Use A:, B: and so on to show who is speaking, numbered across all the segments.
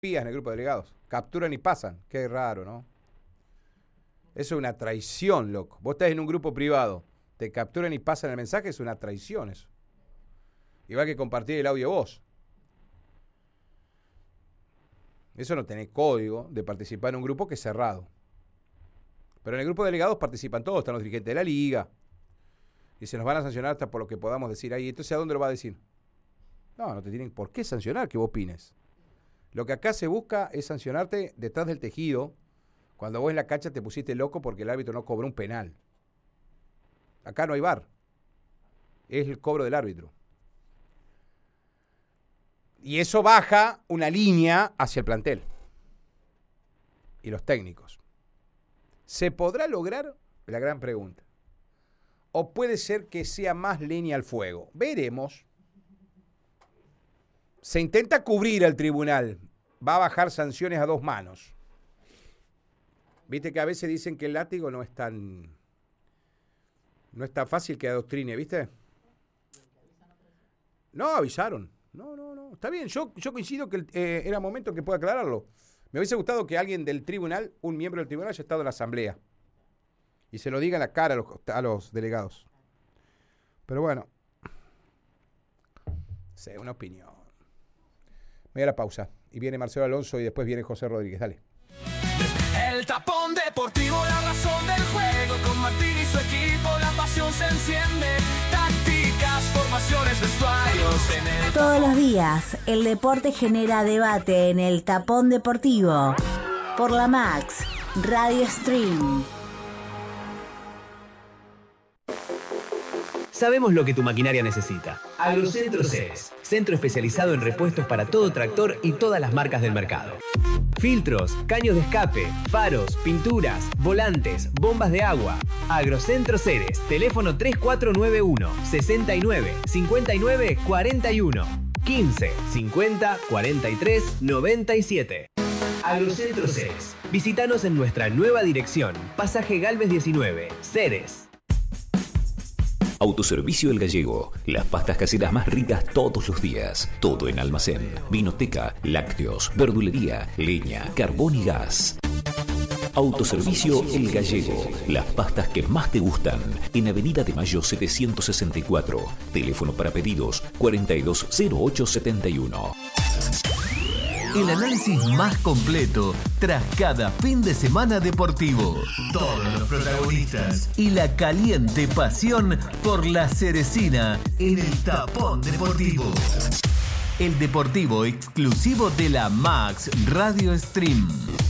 A: espías en el grupo de delegados. Capturan y pasan. Qué raro, ¿no? Eso es una traición, loco. Vos estás en un grupo privado, te capturan y pasan el mensaje, es una traición eso. Igual que compartir el audio vos. Eso no tenés código de participar en un grupo que es cerrado. Pero en el grupo de delegados participan todos, están los dirigentes de la liga. Y se nos van a sancionar hasta por lo que podamos decir ahí. Entonces, ¿a dónde lo va a decir? No te tienen por qué sancionar que vos opines. Lo que acá se busca es sancionarte detrás del tejido cuando vos en la cancha te pusiste loco porque el árbitro no cobró un penal. Acá no hay VAR. Es el cobro del árbitro. Y eso baja una línea hacia el plantel y los técnicos. ¿Se podrá lograr? La gran pregunta. ¿O puede ser que sea más leña al fuego? Veremos. Se intenta cubrir al tribunal. Va a bajar sanciones a 2 manos. Viste que a veces dicen que el látigo no es tan fácil que adoctrine, ¿viste? No, avisaron. No. Está bien, yo coincido que era momento que pueda aclararlo. Me hubiese gustado que alguien del tribunal, un miembro del tribunal, haya estado en la asamblea y se lo diga en la cara a los delegados. Pero bueno, sé, una opinión. Me voy a la pausa y viene Marcelo Alonso y después viene José Rodríguez. Dale.
B: El tapón deportivo, la razón del juego. Con Martín y su equipo la pasión se enciende. Tácticas, formaciones, vestuarios en el...
C: Todos los días el deporte genera debate en el tapón deportivo. Por la Max Radio Stream.
D: Sabemos lo que tu maquinaria necesita. Agrocentro Ceres, centro especializado en repuestos para todo tractor y todas las marcas del mercado. Filtros, caños de escape, faros, pinturas, volantes, bombas de agua. Agrocentro Ceres, teléfono 3491 69 59 41 15 50 43 97. Agrocentro Ceres. Visítanos en nuestra nueva dirección, Pasaje Galvez 19, Ceres.
E: Autoservicio El Gallego. Las pastas caseras más ricas todos los días. Todo en almacén. Vinoteca, lácteos, verdulería, leña, carbón y gas. Autoservicio El Gallego. Las pastas que más te gustan. En Avenida de Mayo 764. Teléfono para pedidos 420871.
F: El análisis más completo tras cada fin de semana deportivo. Todos los protagonistas y la caliente pasión por la cerecina en el tapón deportivo. El deportivo exclusivo de la Max Radio Stream.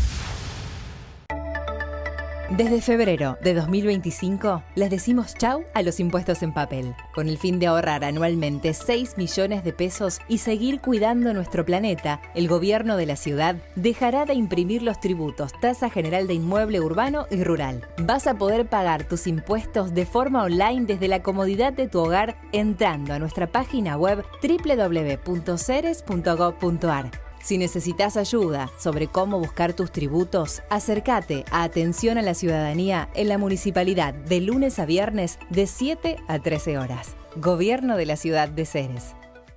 G: Desde febrero de 2025, les decimos chau a los impuestos en papel, con el fin de ahorrar anualmente 6 millones de pesos y seguir cuidando nuestro planeta. El gobierno de la ciudad dejará de imprimir los tributos, tasa general de inmueble urbano y rural. Vas a poder pagar tus impuestos de forma online desde la comodidad de tu hogar entrando a nuestra página web www.ceres.gov.ar. Si necesitas ayuda sobre cómo buscar tus tributos, acércate a Atención a la Ciudadanía en la Municipalidad de lunes a viernes de 7 a 13 horas. Gobierno de la Ciudad de Ceres.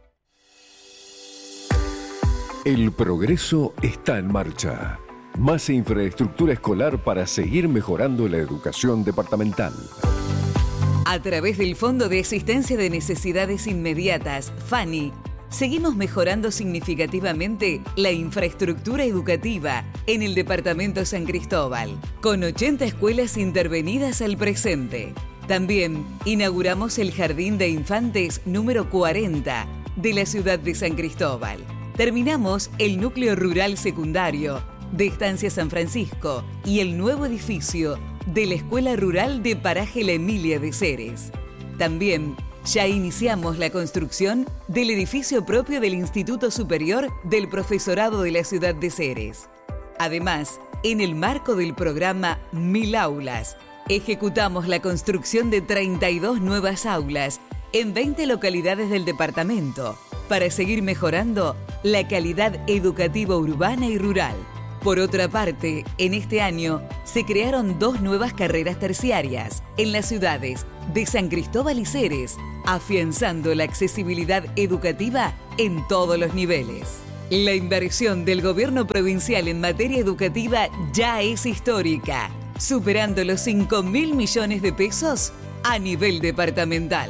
H: El progreso está en marcha. Más infraestructura escolar para seguir mejorando la educación departamental.
I: A través del Fondo de Asistencia de Necesidades Inmediatas, FANI, seguimos mejorando significativamente la infraestructura educativa en el departamento San Cristóbal, con 80 escuelas intervenidas al presente. También inauguramos el Jardín de Infantes número 40 de la ciudad de San Cristóbal. Terminamos el núcleo rural secundario de Estancia San Francisco y el nuevo edificio de la Escuela Rural de Paraje La Emilia de Ceres. También ya iniciamos la construcción del edificio propio del Instituto Superior del Profesorado de la ciudad de Ceres. Además, en el marco del programa 1000 Aulas, ejecutamos la construcción de 32 nuevas aulas en 20 localidades del departamento para seguir mejorando la calidad educativa urbana y rural. Por otra parte, en este año se crearon 2 nuevas carreras terciarias en las ciudades de San Cristóbal y Ceres, afianzando la accesibilidad educativa en todos los niveles. La inversión del gobierno provincial en materia educativa ya es histórica, superando los 5.000 millones de pesos a nivel departamental.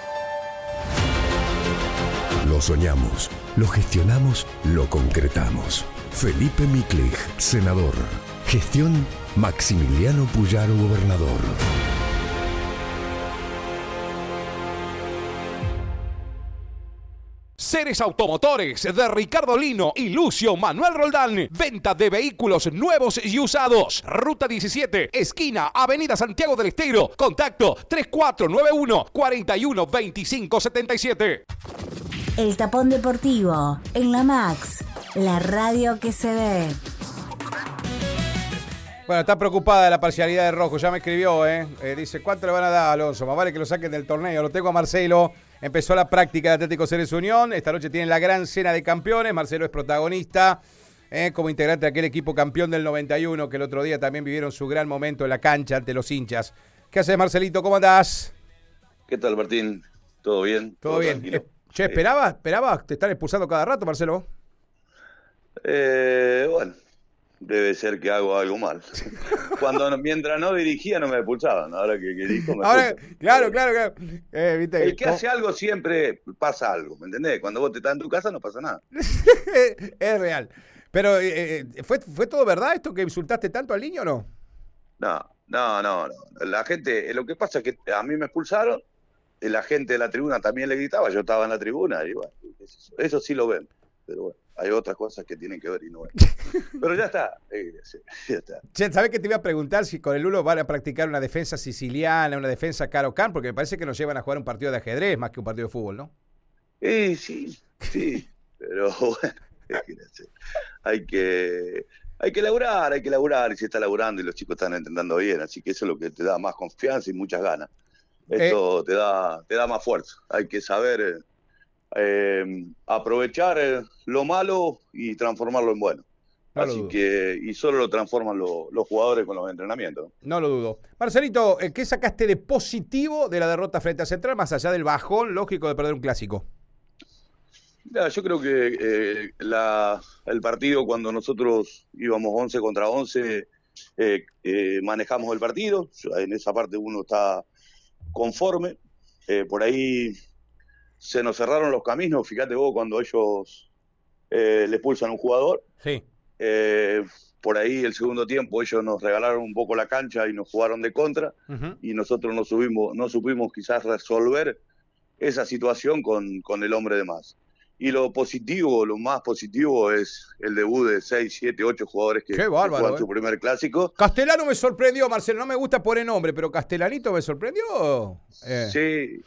H: Lo soñamos, lo gestionamos, lo concretamos. Felipe Miklich, senador. Gestión Maximiliano Puyaro, gobernador.
A: Ceres Automotores de Ricardo Lino y Lucio Manuel Roldán. Venta de vehículos nuevos y usados. Ruta 17, esquina Avenida Santiago del Estero. Contacto 3491-412577.
C: El Tapón Deportivo, en la Max, la radio que se ve.
A: Bueno, está preocupada de la parcialidad de Rojo, ya me escribió, dice, ¿cuánto le van a dar a Alonso? Más vale que lo saquen del torneo. Lo tengo a Marcelo, empezó la práctica de Atlético Ceres Unión, esta noche tienen la gran cena de campeones, Marcelo es protagonista, como integrante de aquel equipo campeón del 91, que el otro día también vivieron su gran momento en la cancha ante los hinchas. ¿Qué haces, Marcelito? ¿Cómo andás?
J: ¿Qué tal, Martín? ¿Todo bien?
A: ¿Todo bien? Che, ¿esperabas? ¿Te están expulsando cada rato, Marcelo?
J: Bueno, debe ser que hago algo mal. Mientras no dirigía no me expulsaban, ahora que dirijo me expulsan.
A: Claro. ¿Viste?
J: El que hace algo siempre pasa algo, ¿me entendés? Cuando vos te estás en tu casa no pasa nada.
A: Es real. Pero, ¿fue todo verdad esto que insultaste tanto al niño o no?
J: No. La gente, lo que pasa es que a mí me expulsaron, la gente de la tribuna también le gritaba, yo estaba en la tribuna, y bueno, eso sí lo ven, pero bueno, hay otras cosas que tienen que ver y no ven. Pero ya está, ya está.
A: Che, ¿sabés que te iba a preguntar si con el Lulo van a practicar una defensa siciliana, una defensa Caro-Can? Porque me parece que nos llevan a jugar un partido de ajedrez más que un partido de fútbol, ¿no?
J: Sí, pero bueno, hay que laburar, y se está laburando y los chicos están entrenando bien, así que eso es lo que te da más confianza y muchas ganas. Esto te da más fuerza, hay que saber aprovechar lo malo y transformarlo en bueno. Y solo lo transforman los jugadores con los entrenamientos.
A: No lo dudo. Marcelito, ¿qué sacaste de positivo de la derrota frente a Central, más allá del bajón lógico de perder un clásico?
J: Mira, yo creo que el partido, cuando nosotros íbamos 11 contra 11, manejamos el partido. En esa parte uno está conforme. Por ahí se nos cerraron los caminos. Fíjate vos, cuando ellos le expulsan a un jugador.
A: Sí.
J: Por ahí el segundo tiempo ellos nos regalaron un poco la cancha y nos jugaron de contra. Uh-huh. Y nosotros no supimos quizás resolver esa situación con el hombre de más. Y lo más positivo es el debut de 6, 7, 8 jugadores que juegan su primer clásico.
A: Castellano me sorprendió, Marcelo, no me gusta poner nombre, pero Castellanito me sorprendió.
J: Sí.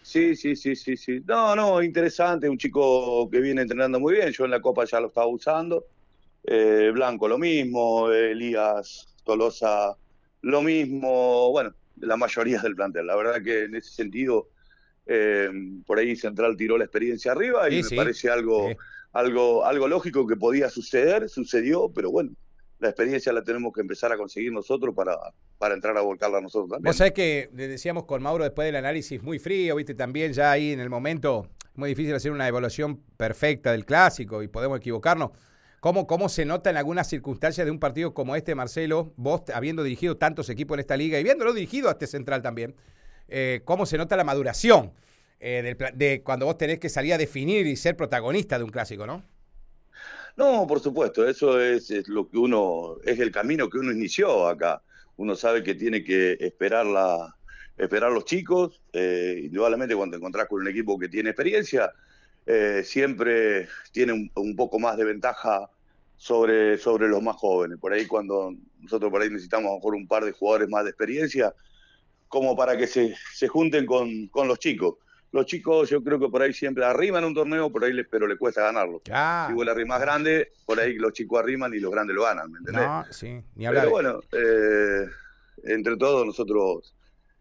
J: No, interesante, un chico que viene entrenando muy bien, yo en la Copa ya lo estaba usando. Blanco lo mismo, Elías Tolosa lo mismo, bueno, la mayoría del plantel. La verdad que en ese sentido... por ahí Central tiró la experiencia arriba y me parece algo lógico que podía sucedió, pero bueno, la experiencia la tenemos que empezar a conseguir nosotros para entrar a volcarla nosotros también.
A: Vos sabés que decíamos con Mauro después del análisis muy frío, viste, también ya ahí en el momento, muy difícil hacer una evaluación perfecta del clásico y podemos equivocarnos. ¿Cómo se nota en algunas circunstancias de un partido como este, Marcelo, vos habiendo dirigido tantos equipos en esta liga y viéndolo dirigido a este Central también? ¿Cómo se nota la maduración de cuando vos tenés que salir a definir y ser protagonista de un clásico, ¿no?
J: No, por supuesto, eso es lo que es el camino que uno inició acá. Uno sabe que tiene que esperar los chicos, indudablemente cuando te encontrás con un equipo que tiene experiencia, siempre tiene un poco más de ventaja sobre los más jóvenes. Por ahí cuando nosotros necesitamos a lo mejor un par de jugadores más de experiencia, como para que se junten con los chicos. Los chicos yo creo que por ahí siempre arriman un torneo, pero le cuesta ganarlo. Si vos le arrimas grande, por ahí los chicos arriman y los grandes lo ganan, ¿me entendés?
A: No, sí, ni hablar.
J: Pero bueno, entre todos nosotros,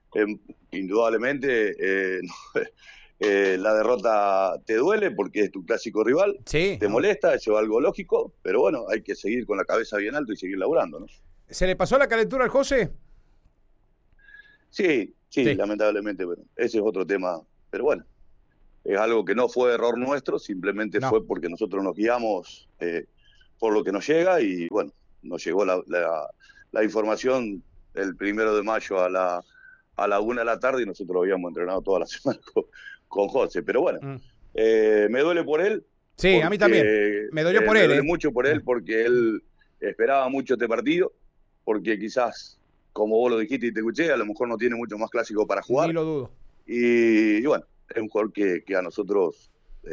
J: indudablemente, la derrota te duele porque es tu clásico rival, te molesta, eso es algo lógico, pero bueno, hay que seguir con la cabeza bien alto y seguir laburando, ¿no?
A: ¿Se le pasó la calentura al José?
J: Sí, lamentablemente, bueno, ese es otro tema, pero bueno, es algo que no fue error nuestro, simplemente fue porque nosotros nos guiamos por lo que nos llega y bueno, nos llegó la información el 1 de mayo a la 1 de la tarde y nosotros habíamos entrenado toda la semana con José, pero bueno, me duele por él.
A: Sí, porque, a mí también, me dolió por él.
J: Me duele mucho por él porque él esperaba mucho este partido, porque quizás, como vos lo dijiste y te escuché, a lo mejor no tiene mucho más clásico para jugar.
A: Ni lo dudo.
J: Y bueno, es un jugador que a nosotros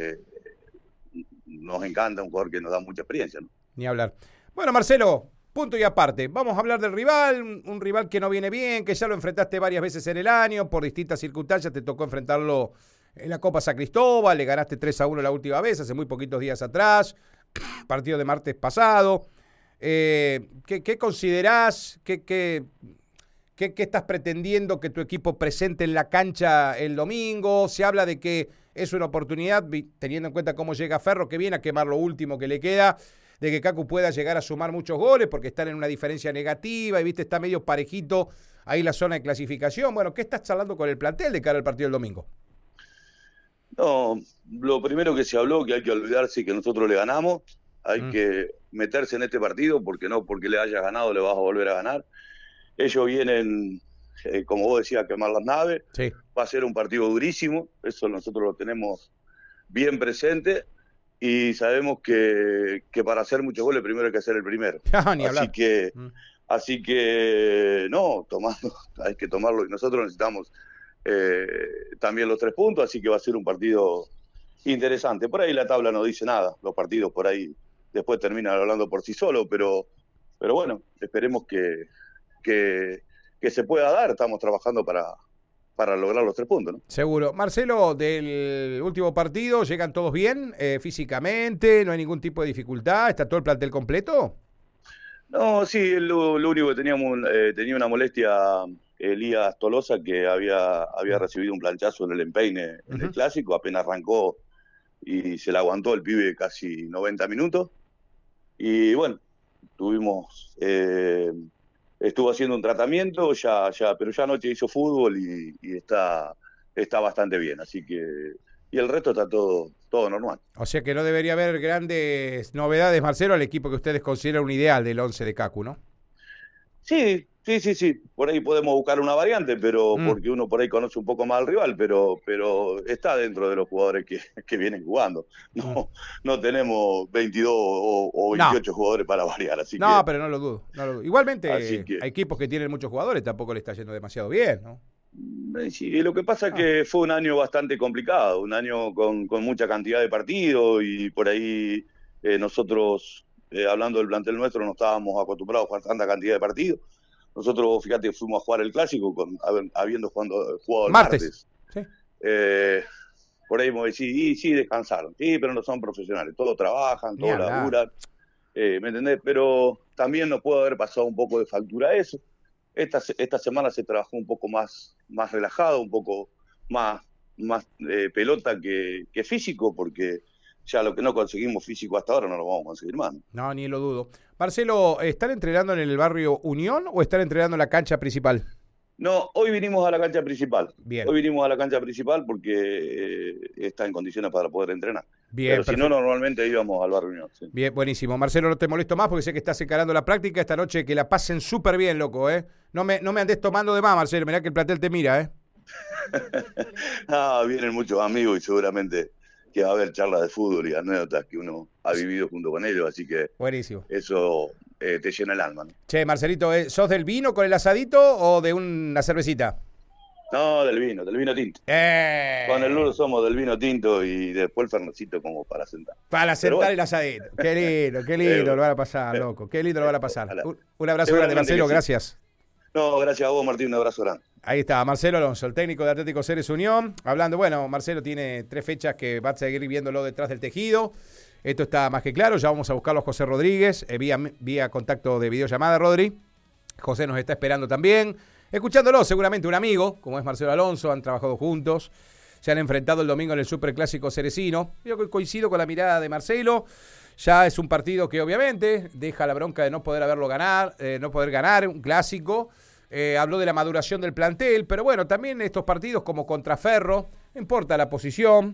J: nos encanta, un jugador que nos da mucha experiencia, ¿no?
A: Ni hablar. Bueno, Marcelo, punto y aparte. Vamos a hablar del rival, un rival que no viene bien, que ya lo enfrentaste varias veces en el año, por distintas circunstancias te tocó enfrentarlo en la Copa San Cristóbal, le ganaste 3-1 la última vez, hace muy poquitos días atrás, partido de martes pasado. ¿Qué considerás? ¿Qué estás pretendiendo que tu equipo presente en la cancha el domingo? Se habla de que es una oportunidad, teniendo en cuenta cómo llega Ferro, que viene a quemar lo último que le queda, de que Kaku pueda llegar a sumar muchos goles, porque están en una diferencia negativa, y está medio parejito ahí la zona de clasificación. Bueno, ¿qué estás charlando con el plantel de cara al partido del domingo?
J: No, lo primero que se habló, que hay que olvidarse que nosotros le ganamos, hay que meterse en este partido, porque no porque le hayas ganado le vas a volver a ganar. Ellos vienen, como vos decías, a quemar las naves,
A: sí.
J: Va a ser un partido durísimo, eso nosotros lo tenemos bien presente, y sabemos que para hacer muchos goles primero hay que hacer el primero. Así que no, hay que tomarlo, y nosotros necesitamos también los 3 puntos, así que va a ser un partido interesante. Por ahí la tabla no dice nada, los partidos por ahí después terminan hablando por sí solos, pero bueno, esperemos que se pueda dar, estamos trabajando para lograr los 3 puntos, ¿no?
A: Seguro. Marcelo, del último partido, ¿llegan todos bien físicamente? ¿No hay ningún tipo de dificultad? ¿Está todo el plantel completo?
J: No, sí, lo único que teníamos, tenía una molestia Elías Tolosa, que había recibido un planchazo en el empeine en el Clásico, apenas arrancó y se la aguantó el pibe casi 90 minutos. Y bueno, estuvo haciendo un tratamiento, pero ya anoche hizo fútbol y está bastante bien, así que, y el resto está todo normal.
A: O sea que no debería haber grandes novedades, Marcelo, al equipo que ustedes consideran un ideal del 11 de Kaku, ¿no?
J: Sí, por ahí podemos buscar una variante, pero porque uno por ahí conoce un poco más al rival, pero está dentro de los jugadores que vienen jugando. No tenemos 22 o 28 jugadores para variar, así que...
A: pero no lo dudo. Igualmente hay equipos que tienen muchos jugadores, tampoco le está yendo demasiado bien, ¿no?
J: Sí, lo que pasa es que fue un año bastante complicado, un año con mucha cantidad de partidos, y por ahí nosotros, hablando del plantel nuestro, no estábamos acostumbrados a jugar tanta cantidad de partidos. Nosotros, fíjate, fuimos a jugar el Clásico habiendo jugado el martes.
A: Sí.
J: Por ahí me decís, sí, descansaron. Sí, pero no son profesionales. Todos trabajan, todos laburan. ¿Me entendés? Pero también nos puede haber pasado un poco de factura eso. Esta semana se trabajó un poco más relajado, un poco más pelota que físico, porque ya lo que no conseguimos físico hasta ahora no lo vamos a conseguir más.
A: No, ni lo dudo. Marcelo, ¿están entrenando en el barrio Unión o están entrenando en la cancha principal?
J: No, hoy vinimos a la cancha principal.
A: Bien.
J: Hoy vinimos a la cancha principal porque está en condiciones para poder entrenar.
A: Bien,
J: pero si no, normalmente íbamos al barrio Unión. Sí.
A: Bien, buenísimo. Marcelo, no te molesto más porque sé que estás encarando la práctica esta noche. Que la pasen súper bien, loco, ¿eh? No me andes tomando de más, Marcelo. Mirá que el plantel te mira, ¿eh?
J: Vienen muchos amigos y seguramente que va a haber charlas de fútbol y anécdotas que uno ha vivido junto con ellos, así que
A: buenísimo.
J: Eso te llena el alma, ¿no?
A: Che, Marcelito, ¿sos del vino con el asadito o de una cervecita?
J: No, del vino tinto. Con el Luro somos del vino tinto y después el fernecito como para sentar.
A: Para sentar bueno. El asadito. Qué lindo lo van a pasar, loco. Qué lindo lo van a pasar. Un abrazo grande, Marcelo, gracias.
J: No, gracias a vos, Martín, un abrazo grande.
A: Ahí está, Marcelo Alonso, el técnico de Atlético Ceres Unión, hablando. Bueno, Marcelo tiene 3 fechas que va a seguir viéndolo detrás del tejido. Esto está más que claro, ya vamos a buscarlo a José Rodríguez, vía contacto de videollamada, Rodri. José nos está esperando también, escuchándolo seguramente un amigo, como es Marcelo Alonso, han trabajado juntos, se han enfrentado el domingo en el Superclásico cerecino. Yo coincido con la mirada de Marcelo, ya es un partido que obviamente deja la bronca de no poder ganar un clásico. Habló de la maduración del plantel, pero bueno, también estos partidos como contra Ferro, no importa la posición,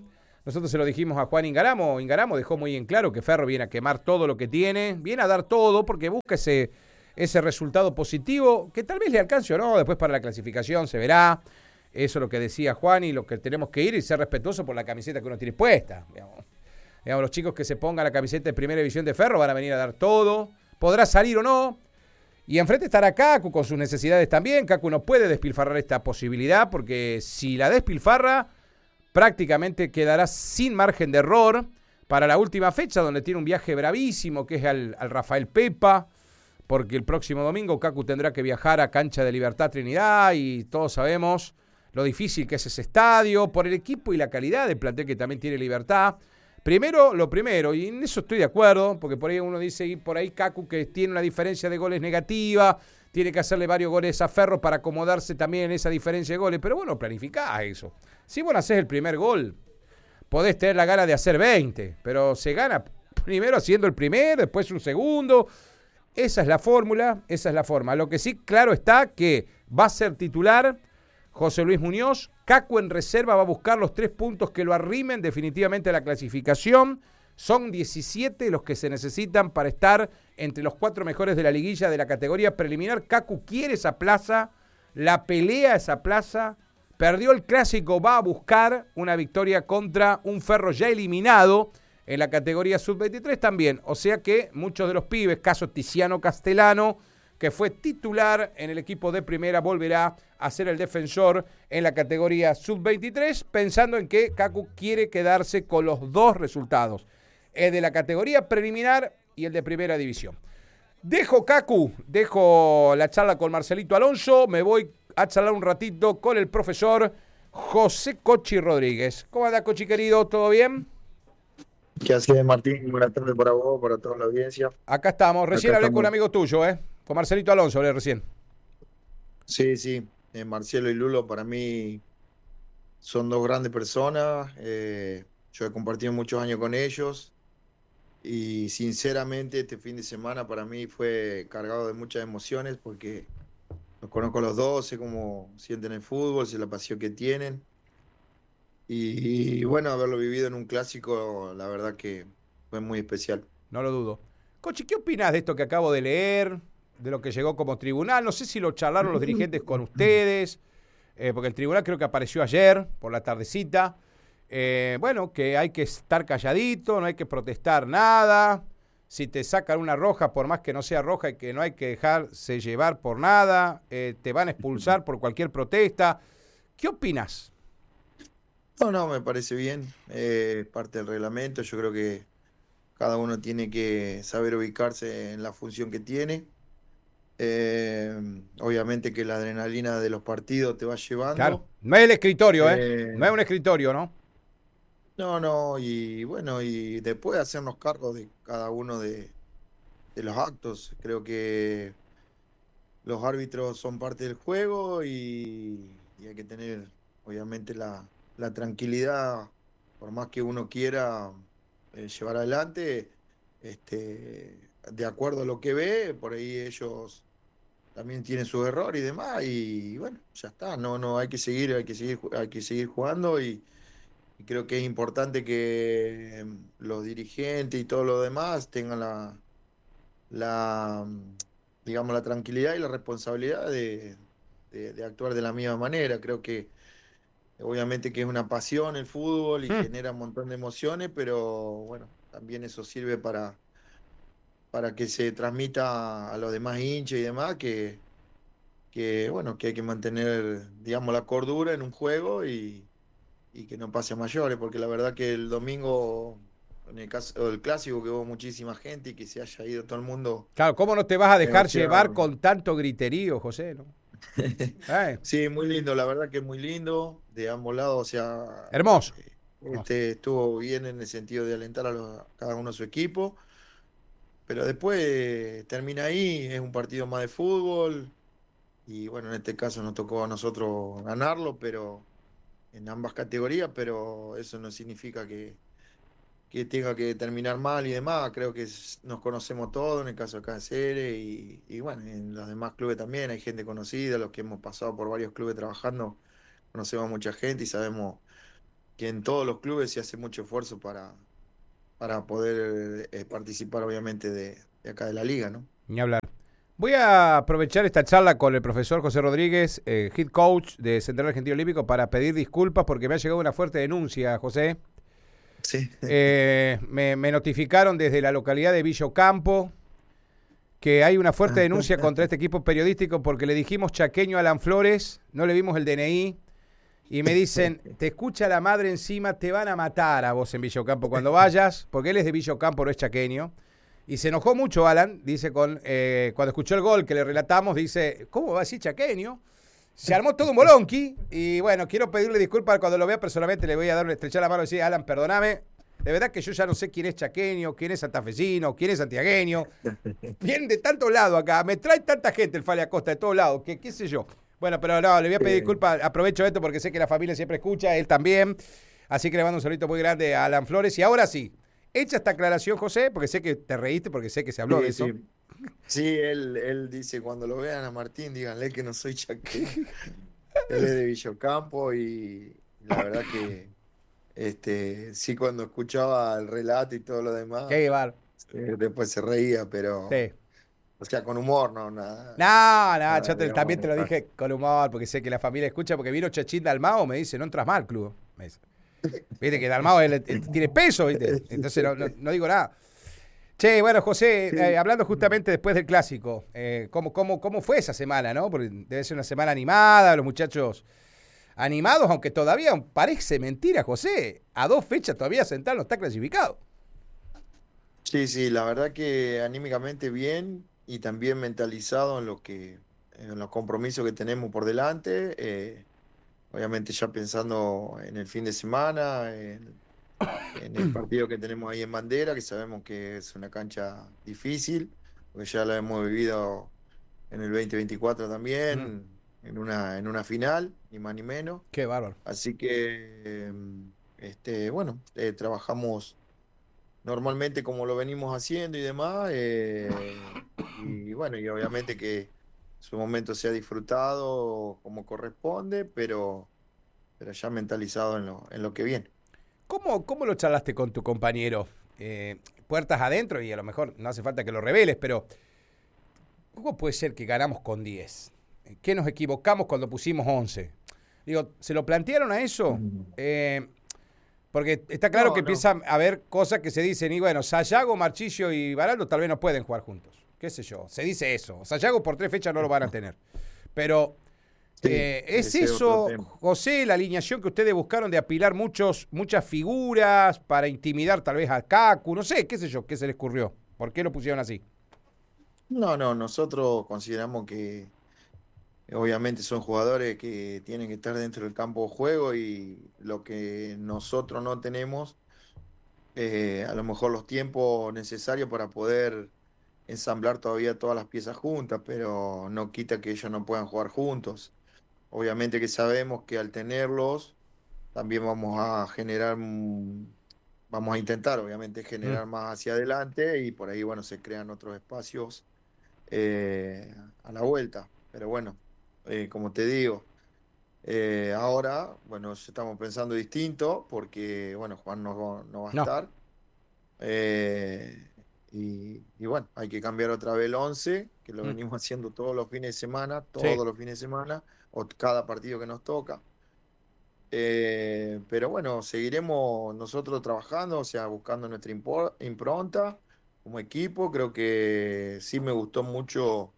A: Nosotros se lo dijimos a Juan Ingaramo. Ingaramo dejó muy en claro que Ferro viene a quemar todo lo que tiene, viene a dar todo porque busca ese resultado positivo, que tal vez le alcance o no, después para la clasificación se verá. Eso es lo que decía Juan y lo que tenemos que ir y ser respetuosos por la camiseta que uno tiene puesta. Digamos, los chicos que se pongan la camiseta de primera división de Ferro van a venir a dar todo. Podrá salir o no. Y enfrente estará Cacu con sus necesidades también. Cacu no puede despilfarrar esta posibilidad porque si la despilfarra, prácticamente quedará sin margen de error para la última fecha, donde tiene un viaje bravísimo, que es al Rafael Pepa, porque el próximo domingo Cacu tendrá que viajar a Cancha de Libertad Trinidad y todos sabemos lo difícil que es ese estadio, por el equipo y la calidad del plantel que también tiene Libertad. Primero, lo primero, y en eso estoy de acuerdo, porque por ahí uno dice, y por ahí Cacu que tiene una diferencia de goles negativa, tiene que hacerle varios goles a Ferro para acomodarse también en esa diferencia de goles, pero bueno, planificá eso. Si vos hacés el primer gol, podés tener la gana de hacer 20, pero se gana primero haciendo el primero, después un segundo. Esa es la fórmula, esa es la forma. Lo que sí, claro está que va a ser titular José Luis Muñoz. Cacu en reserva va a buscar los 3 puntos que lo arrimen definitivamente a la clasificación. Son 17 los que se necesitan para estar entre los 4 mejores de la liguilla de la categoría preliminar. Cacu quiere esa plaza, la pelea esa plaza. Perdió el clásico, va a buscar una victoria contra un Ferro ya eliminado en la categoría sub-23 también. O sea que muchos de los pibes, caso Tiziano Castellano, que fue titular en el equipo de primera, volverá a ser el defensor en la categoría sub-23, pensando en que Cacu quiere quedarse con los 2 resultados, el de la categoría preliminar y el de primera división. Dejo Cacu, dejo la charla con Marcelito Alonso, me voy a charlar un ratito con el profesor José Cochi Rodríguez. ¿Cómo anda, Cochi querido? ¿Todo bien?
K: ¿Qué haces, Martín? Buenas tardes para vos, para toda la audiencia.
A: Acá estamos. Recién hablé con un amigo tuyo, con Marcelito Alonso, hablé recién.
K: Sí. Marcelo y Lulo para mí son 2 grandes personas. Yo he compartido muchos años con ellos y sinceramente este fin de semana para mí fue cargado de muchas emociones porque los conozco a los 2, sé cómo sienten el fútbol, sé la pasión que tienen. Y bueno, haberlo vivido en un clásico, la verdad que fue muy especial.
A: No lo dudo. Cochi, ¿qué opinás de esto que acabo de leer? De lo que llegó como tribunal. No sé si lo charlaron los dirigentes con ustedes, porque el tribunal creo que apareció ayer, por la tardecita. Bueno, que hay que estar calladito, no hay que protestar nada. Si te sacan una roja, por más que no sea roja, y que no hay que dejarse llevar por nada, te van a expulsar por cualquier protesta. ¿Qué opinás?
K: No, me parece bien. Parte del reglamento. Yo creo que cada uno tiene que saber ubicarse en la función que tiene. Obviamente que la adrenalina de los partidos te va llevando. Claro,
A: no es el escritorio, no es un escritorio, ¿no?
K: No, y bueno, y después hacernos cargo de cada uno de los actos. Creo que los árbitros son parte del juego y hay que tener, obviamente, la tranquilidad, por más que uno quiera llevar adelante, de acuerdo a lo que ve, por ahí ellos también tienen sus errores y demás, y bueno, ya está, no hay que seguir jugando y creo que es importante que los dirigentes y todo lo demás tengan digamos, la tranquilidad y la responsabilidad de actuar de la misma manera. Creo que obviamente que es una pasión el fútbol y genera un montón de emociones, pero bueno, también eso sirve para que se transmita a los demás hinchas y demás que bueno, que hay que mantener, digamos, la cordura en un juego y que no pase a mayores, porque la verdad que el domingo, en el caso del clásico, que hubo muchísima gente y que se haya ido todo el mundo.
A: Claro, ¿cómo no te vas a dejar llevar con tanto griterío, José, no?
K: Sí, muy lindo, la verdad que es muy lindo, de ambos lados, o sea...
A: Hermoso.
K: Estuvo bien en el sentido de alentar a cada uno a su equipo, pero después termina ahí, es un partido más de fútbol, y bueno, en este caso nos tocó a nosotros ganarlo, pero en ambas categorías, pero eso no significa que tenga que terminar mal y demás. Creo que nos conocemos todos, en el caso de Cáceres y bueno, en los demás clubes también hay gente conocida, los que hemos pasado por varios clubes trabajando, conocemos a mucha gente y sabemos en todos los clubes se hace mucho esfuerzo para poder participar, obviamente, de acá de la liga, ¿no?
A: Ni hablar. Voy a aprovechar esta charla con el profesor José Rodríguez, head coach de Central Argentino Olímpico, para pedir disculpas porque me ha llegado una fuerte denuncia, José.
K: Sí.
A: Me notificaron desde la localidad de Villa Ocampo que hay una fuerte denuncia contra este equipo periodístico porque le dijimos chaqueño a Alan Flores, no le vimos el DNI, y me dicen, te escucha la madre encima, te van a matar a vos en Villa Ocampo cuando vayas, porque él es de Villa Ocampo, no es chaqueño. Y se enojó mucho Alan, dice, cuando escuchó el gol que le relatamos, dice, ¿cómo va a decir chaqueño? Se armó todo un bolonqui, y bueno, quiero pedirle disculpas cuando lo vea personalmente, le voy a dar una estrechada la mano y decir, Alan, perdóname, de verdad que yo ya no sé quién es chaqueño, quién es santafesino, quién es santiagueño, vienen de tantos lados acá, me trae tanta gente el Fale Acosta de todos lados, que qué sé yo. Bueno, pero no, le voy a pedir disculpas, aprovecho esto porque sé que la familia siempre escucha, él también, así que le mando un saludito muy grande a Alan Flores, y ahora sí, hecha esta aclaración, José, porque sé que te reíste, porque sé que se habló de eso.
K: Sí, él dice, cuando lo vean a Martín, díganle que no soy chaqueño. Él es de Villa Ocampo y la verdad que sí, cuando escuchaba el relato y todo lo demás,
A: qué bar.
K: Después se reía, pero
A: sí.
K: O sea, con humor, no, nada.
A: No, yo también te lo dije con humor, porque sé que la familia escucha, porque vino Chachín Dalmao, me dice, no entras mal, club. Me dice. Viste que Dalmao tiene peso, ¿viste? Entonces no digo nada. Che, bueno, José, hablando justamente después del clásico, ¿cómo fue esa semana, no? Porque debe ser una semana animada, los muchachos animados, aunque todavía parece mentira, José. A 2 fechas todavía Central no está clasificado.
K: Sí, la verdad que anímicamente bien y también mentalizado en los compromisos que tenemos por delante. Obviamente ya pensando en el fin de semana, en el partido que tenemos ahí en Bandera, que sabemos que es una cancha difícil, porque ya la hemos vivido en el 2024 también, en una final, ni más ni menos.
A: Qué bárbaro.
K: Así que, trabajamos normalmente como lo venimos haciendo y demás, y obviamente que su momento se ha disfrutado como corresponde, pero ya mentalizado en lo que viene.
A: ¿Cómo lo charlaste con tu compañero? Puertas adentro, y a lo mejor no hace falta que lo reveles, pero ¿cómo puede ser que ganamos con 10? ¿Qué nos equivocamos cuando pusimos 11? Digo, ¿se lo plantearon a eso? Porque está claro que empiezan a haber cosas que se dicen, y bueno, Sayago, Marchisio y Baraldo tal vez no pueden jugar juntos. ¿Qué sé yo? Se dice eso. Sayago por 3 fechas no lo van a tener. Pero ¿es eso, José, la alineación que ustedes buscaron de apilar muchas figuras para intimidar tal vez a Kaku? No sé, qué sé yo, qué se les ocurrió. ¿Por qué lo pusieron así?
K: No, nosotros consideramos que obviamente son jugadores que tienen que estar dentro del campo de juego y lo que nosotros no tenemos, a lo mejor los tiempos necesarios para poder ensamblar todavía todas las piezas juntas, pero no quita que ellos no puedan jugar juntos. Obviamente que sabemos que al tenerlos también vamos a intentar obviamente generar más hacia adelante y por ahí se crean otros espacios a la vuelta, pero como te digo, ahora estamos pensando distinto porque Juan no va a estar, y hay que cambiar otra vez el 11, que lo venimos haciendo todos los fines de semana, o cada partido que nos toca. Pero seguiremos nosotros trabajando, o sea, buscando nuestra impronta como equipo. Creo que sí me gustó mucho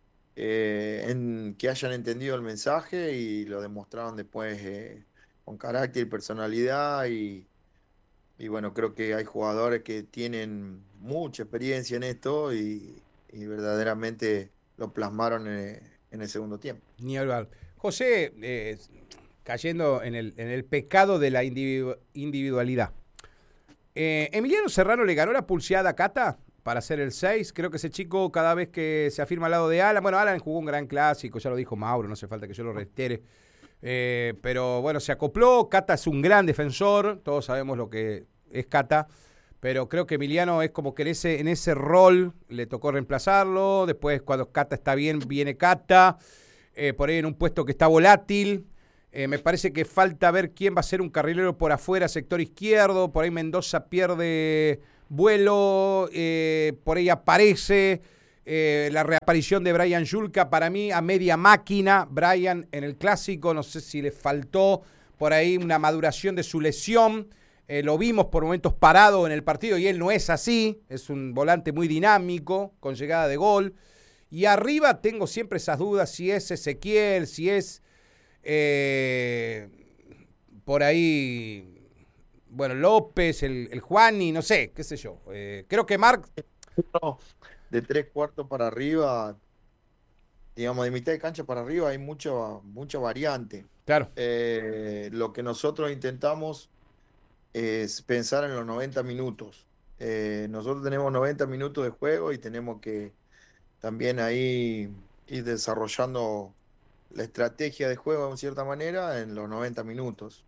K: que hayan entendido el mensaje y lo demostraron después con carácter y personalidad. Y creo que hay jugadores que tienen mucha experiencia en esto y verdaderamente lo plasmaron en el segundo tiempo.
A: Ni hablar. José, cayendo en el pecado de la individualidad. Emiliano Serrano le ganó la pulseada a Cata para hacer el 6. Creo que ese chico, cada vez que se afirma al lado de Alan, Alan jugó un gran clásico, ya lo dijo Mauro, no hace falta que yo lo reitere. Pero se acopló. Cata es un gran defensor, todos sabemos lo que es Cata, pero creo que Emiliano es como que en ese rol le tocó reemplazarlo. Después, cuando Cata está bien, viene Cata, por ahí en un puesto que está volátil. Me parece que falta ver quién va a ser un carrilero por afuera, sector izquierdo. Por ahí Mendoza pierde vuelo, por ahí aparece la reaparición de Brian Yulka, para mí a media máquina. Brian en el clásico, no sé si le faltó por ahí una maduración de su lesión. Lo vimos por momentos parado en el partido y él no es así, es un volante muy dinámico, con llegada de gol. Y arriba tengo siempre esas dudas si es Ezequiel, si es por ahí, bueno, López, el Juani, no sé, qué sé yo. Creo que Marc...
K: De 3/4 para arriba, digamos, de mitad de cancha para arriba hay mucha variante.
A: Claro.
K: Lo que nosotros intentamos es pensar en los 90 minutos. Nosotros tenemos 90 minutos de juego y tenemos que también ahí ir desarrollando la estrategia de juego de cierta manera en los 90 minutos.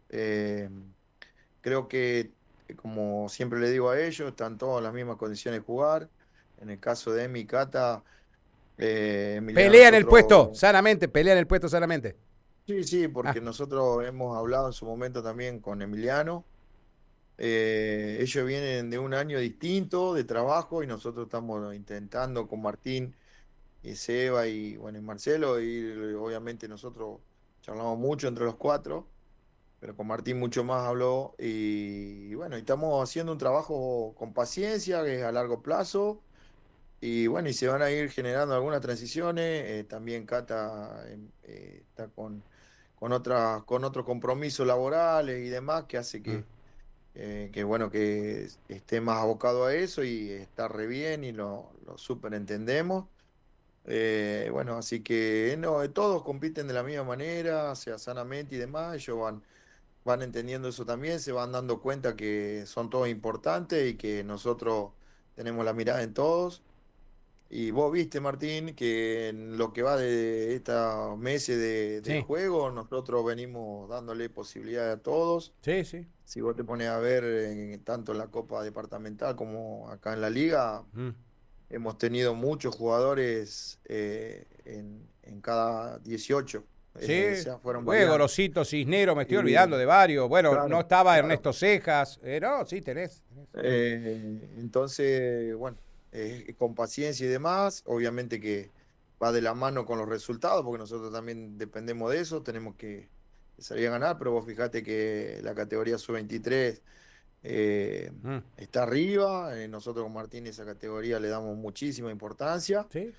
K: Creo que, como siempre le digo a ellos, están todos en las mismas condiciones de jugar. En el caso de Emi y Cata,
A: pelean el puesto sanamente, pelean el puesto sanamente.
K: Sí, porque nosotros hemos hablado en su momento también con Emiliano. Ellos vienen de un año distinto de trabajo y nosotros estamos intentando con Martín y Seba y bueno y Marcelo, y obviamente nosotros charlamos mucho entre los 4, pero con Martín mucho más habló y bueno, estamos haciendo un trabajo con paciencia, que es a largo plazo. Y bueno, y se van a ir generando algunas transiciones. También Cata está con otros compromisos laborales y demás, que hace que bueno, que esté más abocado a eso y está re bien y lo súper entendemos. Bueno, así que no, todos compiten de la misma manera, sea sanamente y demás. Ellos van entendiendo eso también, se van dando cuenta que son todos importantes y que nosotros tenemos la mirada en todos. Y vos viste, Martín, que en lo que va de estos meses de juego, nosotros venimos dándole posibilidades a todos.
A: Sí, sí.
K: Si vos te pones a ver, tanto en la Copa Departamental como acá en la Liga, hemos tenido muchos jugadores en cada 18.
A: Sí,
K: O sea, fueron
A: Gorosito, Cisnero, me estoy olvidando de varios. Bueno,
K: claro,
A: no estaba
K: claro.
A: Ernesto Cejas. No, sí, tenés.
K: Entonces, bueno, con paciencia y demás, obviamente que va de la mano con los resultados, porque nosotros también dependemos de eso, tenemos que salir a ganar, pero vos fijate que la categoría sub-23 está arriba, nosotros con Martín esa categoría le damos muchísima importancia.
A: ¿Sí?